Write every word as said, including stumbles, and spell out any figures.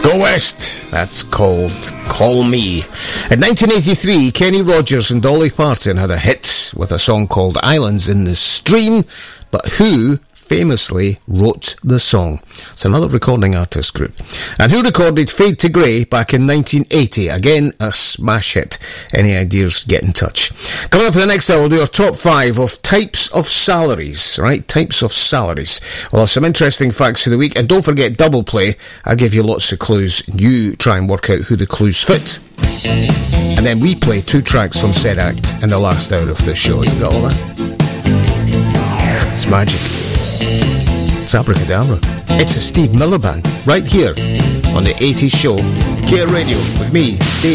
Go West, that's called Call Me. In nineteen eighty-three, Kenny Rogers and Dolly Parton had a hit with a song called Islands in the Stream, but who famously wrote the song? It's another recording artist group. And who recorded Fade to Grey back in nineteen eighty? Again, a smash hit. Any ideas, get in touch. Coming up in the next hour, we'll do our top five of types of salaries, right? Types of salaries. Well, there's some interesting facts of the week. And don't forget double play. I'll give you lots of clues. You try and work out who the clues fit. And then we play two tracks from said act in the last hour of the show. You got all that? It's magic. It's abracadabra. It's a Steve Miller Band right here on the eighties show, Care Radio, with me, Dave.